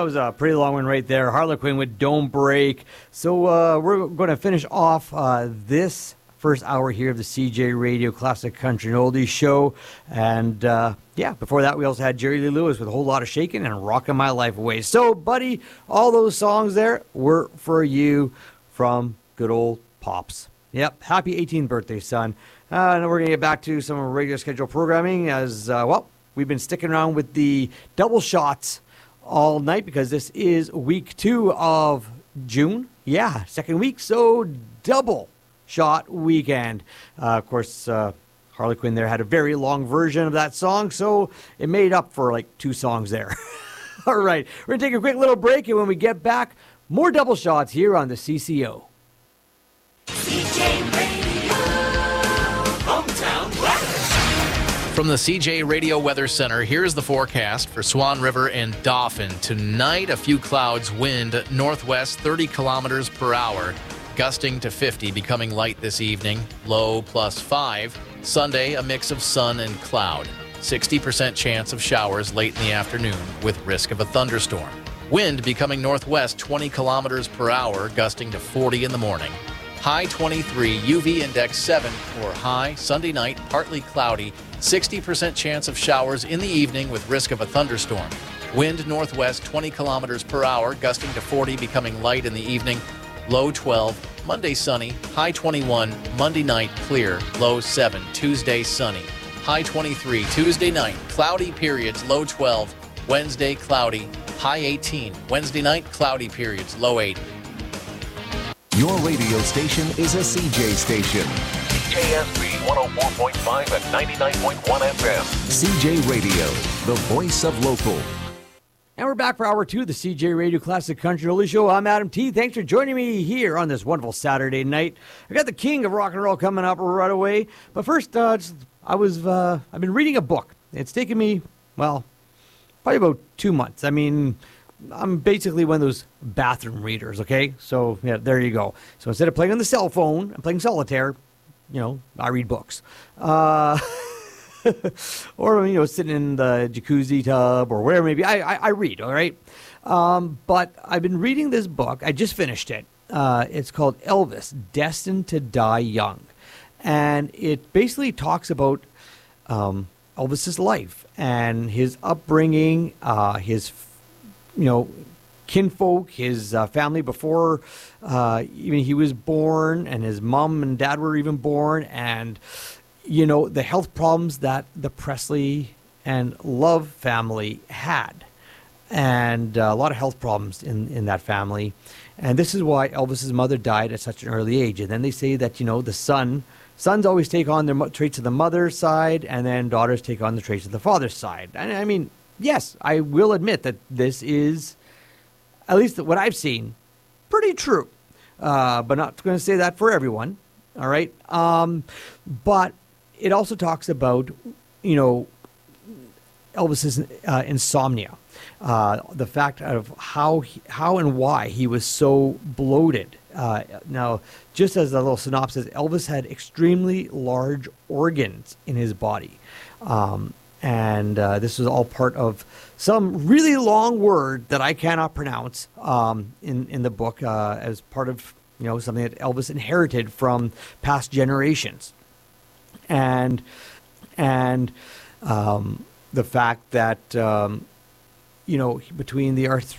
was a pretty long one right there. Harlequin with Don't Break. So we're going to finish off this first hour here of the CJ Radio Classic Country and Oldies show. And before that, we also had Jerry Lee Lewis with A Whole Lot of Shaking and Rockin' My Life Away. So, buddy, all those songs there were for you from good old Pops. Yep, happy 18th birthday, son. And we're going to get back to some regular schedule programming as, we've been sticking around with the double shots all night because this is week 2 of June. Yeah, second week, so double shot weekend. Of course, Harlequin there had a very long version of that song, so it made up for like 2 songs there. All right, we're going to take a quick little break, and when we get back, more double shots here on the CCO. CJ Radio, hometown weather. From the CJ Radio Weather Center, here's the forecast for Swan River and Dauphin. Tonight, a few clouds, wind northwest 30 kilometers per hour, gusting to 50, becoming light this evening, low +5. Sunday, a mix of sun and cloud. 60% chance of showers late in the afternoon with risk of a thunderstorm. Wind becoming northwest 20 kilometers per hour, gusting to 40 in the morning. High 23, UV index 7 for high. Sunday night, partly cloudy. 60% chance of showers in the evening with risk of a thunderstorm. Wind northwest 20 kilometers per hour, gusting to 40, becoming light in the evening. Low 12. Monday sunny. High 21. Monday night clear. Low 7. Tuesday sunny. High 23. Tuesday night cloudy periods. Low 12. Wednesday cloudy. High 18. Wednesday night cloudy periods. Low 8. Your radio station is a CJ station. KSB 104.5 and 99.1 FM. CJ Radio, the voice of local. And we're back for hour 2 of the CJ Radio Classic Country and Oldies show. I'm Adam T. Thanks for joining me here on this wonderful Saturday night. I got the king of rock and roll coming up right away. But first, I've been reading a book. It's taken me, probably about 2 months. I mean, I'm basically one of those bathroom readers, okay? So, yeah, there you go. So instead of playing on the cell phone and playing solitaire, I read books. Or, sitting in the jacuzzi tub or whatever maybe. I read, all right? But I've been reading this book. I just finished it. It's called Elvis, Destined to Die Young. And it basically talks about Elvis's life and his upbringing, his kinfolk, his family before even he was born, and his mom and dad were even born, and the health problems that the Presley and Love family had, and a lot of health problems in that family. And this is why Elvis's mother died at such an early age. And then they say that the sons always take on their traits of the mother's side, and then daughters take on the traits of the father's side. And I mean, yes, I will admit that this is, at least what I've seen, pretty true. But not going to say that for everyone. All right. But it also talks about, Elvis's insomnia. The fact of how and why he was so bloated. Now, just as a little synopsis, Elvis had extremely large organs in his body. And this was all part of some really long word that I cannot pronounce in the book as part of something that Elvis inherited from past generations, and the fact that between the